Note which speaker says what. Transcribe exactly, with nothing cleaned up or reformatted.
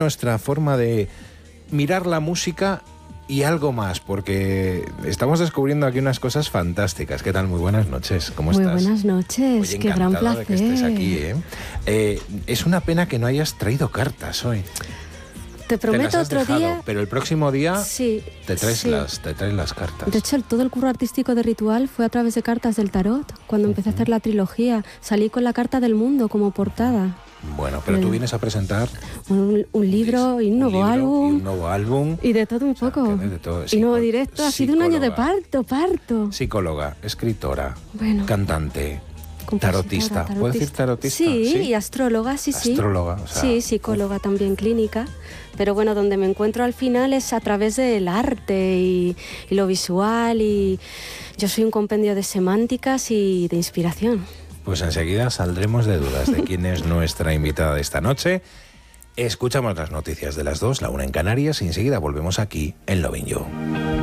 Speaker 1: nuestra forma de mirar la música y algo más, porque estamos descubriendo aquí unas cosas fantásticas. ¿Qué tal? Muy buenas noches, ¿cómo
Speaker 2: Muy
Speaker 1: estás?
Speaker 2: Muy buenas noches,
Speaker 1: Oye,
Speaker 2: qué gran placer.
Speaker 1: De que estés aquí, ¿eh? Eh, es una pena que no hayas traído cartas hoy.
Speaker 2: Te prometo
Speaker 1: te las has
Speaker 2: otro
Speaker 1: dejado,
Speaker 2: día.
Speaker 1: Pero el próximo día
Speaker 2: sí,
Speaker 1: te, traes
Speaker 2: sí.
Speaker 1: las, te traes las cartas.
Speaker 2: De hecho, el, todo el curro artístico de Ritual fue a través de cartas del tarot. Cuando empecé uh-huh. a hacer la trilogía, salí con la carta del mundo como portada.
Speaker 1: Bueno, pero bueno. tú vienes a presentar
Speaker 2: un, un libro y un nuevo
Speaker 1: un
Speaker 2: álbum.
Speaker 1: Y un nuevo álbum.
Speaker 2: Y de todo un poco.
Speaker 1: O sea, de todo.
Speaker 2: Y nuevo directo. Ha sido un año de parto, parto.
Speaker 1: Psicóloga, escritora,
Speaker 2: bueno.
Speaker 1: cantante. Tarotista. tarotista, ¿puedo decir tarotista?
Speaker 2: Sí, ¿sí? Y astróloga, sí, sí.
Speaker 1: Astróloga, o sea,
Speaker 2: sí, psicóloga uf. también clínica. Pero bueno, donde me encuentro al final es a través del arte y, y lo visual, y yo soy un compendio de semánticas y de inspiración.
Speaker 1: Pues enseguida saldremos de dudas de quién es nuestra invitada de esta noche. Escuchamos las noticias de las dos, la una en Canarias, y enseguida volvemos aquí en Lovin' You.